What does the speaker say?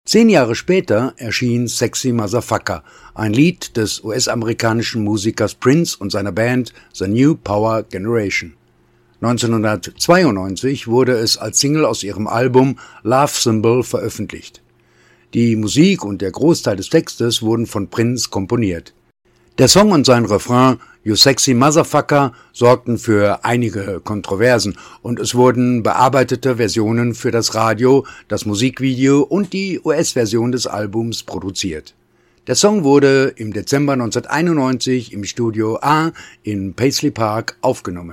10 Jahre später erschien Sexy Motherfucker, ein Lied des US-amerikanischen Musikers Prince und seiner Band The New Power Generation. 1992 wurde es als Single aus ihrem Album Love Symbol veröffentlicht. Die Musik und der Großteil des Textes wurden von Prince komponiert. Der Song und sein Refrain You Sexy Motherfucker sorgten für einige Kontroversen und es wurden bearbeitete Versionen für das Radio, das Musikvideo und die US-Version des Albums produziert. Der Song wurde im Dezember 1991 im Studio A in Paisley Park aufgenommen.